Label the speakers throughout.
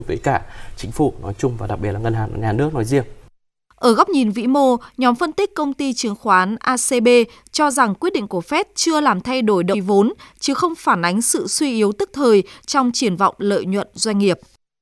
Speaker 1: với cả chính phủ nói chung và đặc biệt là ngân hàng nhà nước nói riêng.
Speaker 2: Ở góc nhìn vĩ mô, nhóm phân tích công ty chứng khoán ACB cho rằng quyết định của Fed chưa làm thay đổi động vốn, chứ không phản ánh sự suy yếu tức thời trong triển vọng lợi nhuận doanh nghiệp.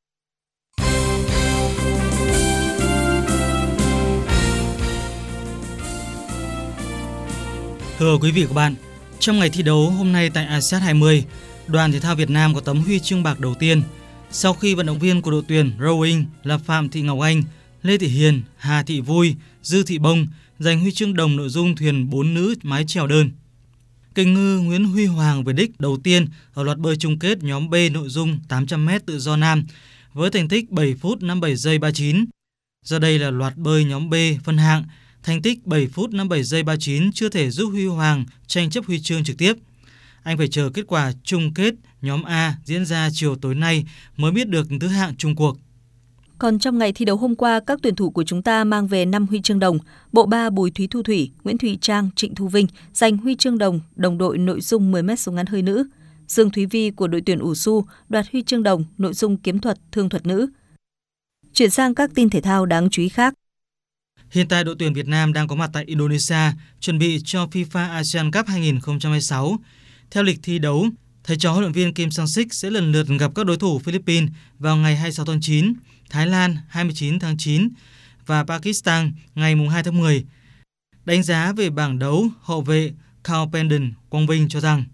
Speaker 3: Thưa quý vị và các bạn, trong ngày thi đấu hôm nay tại ASEAN 20, đoàn thể thao Việt Nam có tấm huy chương bạc đầu tiên sau khi vận động viên của đội tuyển rowing là Phạm Thị Ngọc Anh, Lê Thị Hiền, Hà Thị Vui, Dư Thị Bông giành huy chương đồng nội dung thuyền 4 nữ mái chèo đơn. Kình ngư Nguyễn Huy Hoàng về đích đầu tiên ở loạt bơi chung kết nhóm B nội dung 800m tự do nam với thành tích 7 phút 57 giây 39. Do đây là loạt bơi nhóm B phân hạng, thành tích 7 phút 57 giây 39 chưa thể giúp Huy Hoàng tranh chấp huy chương trực tiếp. Anh phải chờ kết quả chung kết nhóm A diễn ra chiều tối nay mới biết được thứ hạng chung cuộc.
Speaker 4: Còn trong ngày thi đấu hôm qua, các tuyển thủ của chúng ta mang về 5 huy chương đồng. Bộ 3 Bùi Thúy Thu Thủy, Nguyễn Thùy Trang, Trịnh Thu Vinh giành huy chương đồng đồng đội nội dung 10m súng ngắn hơi nữ. Dương Thúy Vi của đội tuyển ủ su đoạt huy chương đồng nội dung kiếm thuật, thương thuật nữ. Chuyển sang các tin thể thao đáng chú ý khác.
Speaker 3: Hiện tại đội tuyển Việt Nam đang có mặt tại Indonesia chuẩn bị cho FIFA ASEAN Cup 2026. Theo lịch thi đấu, thầy trò huấn luyện viên Kim Sang-sik sẽ lần lượt gặp các đối thủ Philippines vào ngày 26 tháng 9, Thái Lan 29 tháng 9 và Pakistan ngày 2 tháng 10. Đánh giá về bảng đấu, hậu vệ Carl Pendon Quang Vinh cho rằng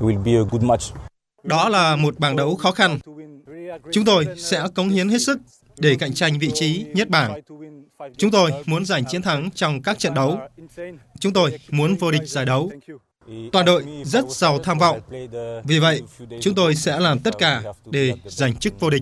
Speaker 5: đó là một bảng đấu khó khăn. Chúng tôi sẽ cống hiến hết sức để cạnh tranh vị trí nhất bảng. Chúng tôi muốn giành chiến thắng trong các trận đấu. Chúng tôi muốn vô địch giải đấu. Toàn đội rất giàu tham vọng. Vì vậy, chúng tôi sẽ làm tất cả để giành chức vô địch.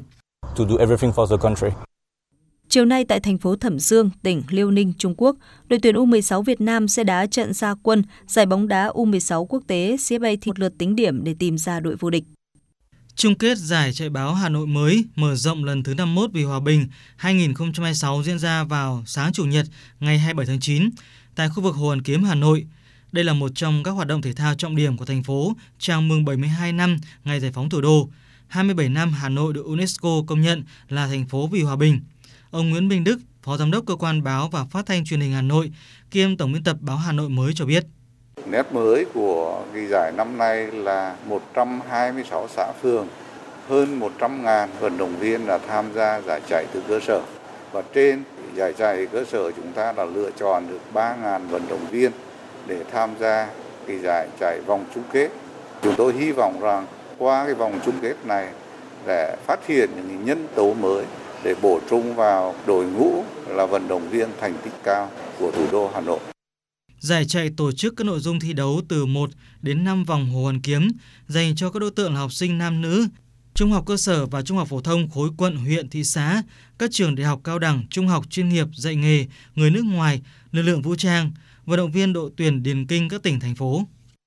Speaker 4: Chiều nay tại thành phố Thẩm Dương, tỉnh Liêu Ninh, Trung Quốc, đội tuyển U16 Việt Nam sẽ đá trận ra quân giải bóng đá U16 quốc tế CFA thi một lượt tính điểm để tìm ra đội vô địch.
Speaker 3: Chung kết giải chạy báo Hà Nội mới mở rộng lần thứ 51 vì hòa bình 2026 diễn ra vào sáng Chủ nhật ngày 27 tháng 9 tại khu vực Hồ Hoàn Kiếm, Hà Nội. Đây là một trong các hoạt động thể thao trọng điểm của thành phố chào mừng 72 năm ngày giải phóng thủ đô, 27 năm Hà Nội được UNESCO công nhận là thành phố vì hòa bình. Ông Nguyễn Minh Đức, Phó Giám đốc Cơ quan Báo và Phát thanh Truyền hình Hà Nội, kiêm Tổng biên tập báo Hà Nội mới cho biết.
Speaker 6: Nét mới của cái giải năm nay là 126 xã phường, hơn 100.000 vận động viên đã tham gia giải chạy từ cơ sở. Và trên giải chạy cơ sở chúng ta đã lựa chọn được 3.000 vận động viên để tham gia cái giải chạy vòng chung kết. Chúng tôi hy vọng rằng qua cái vòng chung kết này để phát hiện những nhân tố mới để bổ sung vào đội ngũ là vận động viên thành tích cao của thủ đô Hà Nội.
Speaker 3: Giải chạy tổ chức các nội dung thi đấu từ 1 đến 5 vòng Hồ Hoàn Kiếm dành cho các đối tượng là học sinh nam nữ, trung học cơ sở và trung học phổ thông khối quận, huyện, thị xã, các trường đại học cao đẳng, trung học chuyên nghiệp, dạy nghề, người nước ngoài, lực lượng vũ trang, vận động viên đội tuyển điền kinh các tỉnh, thành phố.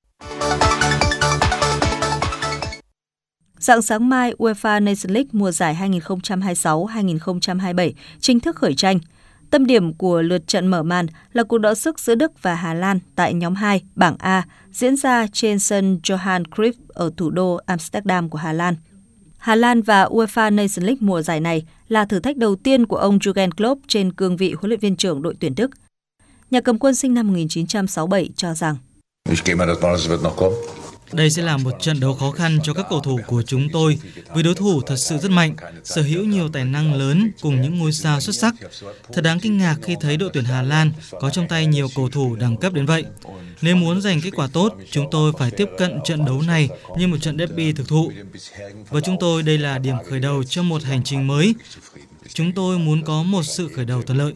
Speaker 4: Rạng sáng mai, UEFA Nations League mùa giải 2026-2027 chính thức khởi tranh. Tâm điểm của lượt trận mở màn là cuộc đọ sức giữa Đức và Hà Lan tại nhóm 2, bảng A, diễn ra trên sân Johan Cruyff ở thủ đô Amsterdam của Hà Lan. Hà Lan và UEFA Nations League mùa giải này là thử thách đầu tiên của ông Jurgen Klopp trên cương vị huấn luyện viên trưởng đội tuyển Đức. Nhà cầm quân sinh năm 1967 cho rằng
Speaker 3: đây sẽ là một trận đấu khó khăn cho các cầu thủ của chúng tôi vì đối thủ thật sự rất mạnh, sở hữu nhiều tài năng lớn cùng những ngôi sao xuất sắc. Thật đáng kinh ngạc khi thấy đội tuyển Hà Lan có trong tay nhiều cầu thủ đẳng cấp đến vậy. Nếu muốn giành kết quả tốt, chúng tôi phải tiếp cận trận đấu này như một trận derby thực thụ. Với chúng tôi, đây là điểm khởi đầu cho một hành trình mới. Chúng tôi muốn có một sự khởi đầu thuận lợi.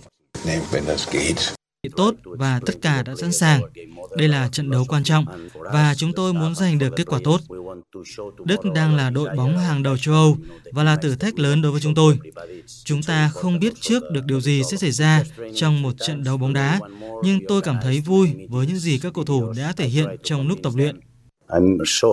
Speaker 3: Tốt và tất cả đã sẵn sàng. Đây là trận đấu quan trọng và chúng tôi muốn giành được kết quả tốt. Đức đang là đội bóng hàng đầu châu Âu và là thử thách lớn đối với chúng tôi. Chúng ta không biết trước được điều gì sẽ xảy ra trong một trận đấu bóng đá, nhưng tôi cảm thấy vui với những gì các cầu thủ đã thể hiện trong lúc tập luyện.